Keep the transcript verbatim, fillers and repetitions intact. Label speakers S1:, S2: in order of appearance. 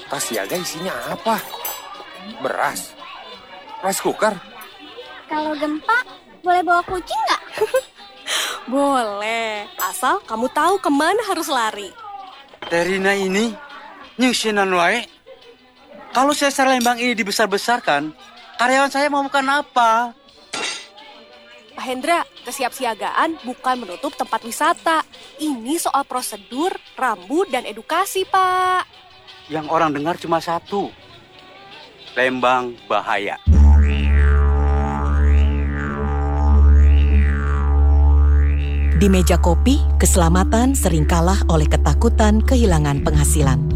S1: Tas siaga isinya apa? Beras? Rice cooker?
S2: Kalau gempa, boleh bawa kucing nggak?
S3: Boleh, asal kamu tahu kemana harus lari.
S4: Terina ini nyusinan wae. Kalau sesar Lembang ini dibesar-besarkan, karyawan saya mau makan apa?
S3: Pak Hendra, kesiapsiagaan bukan menutup tempat wisata. Ini soal prosedur, rambu, dan edukasi, Pak.
S4: Yang orang dengar cuma satu. Lembang bahaya.
S5: Di meja kopi, keselamatan sering kalah oleh ketakutan kehilangan penghasilan.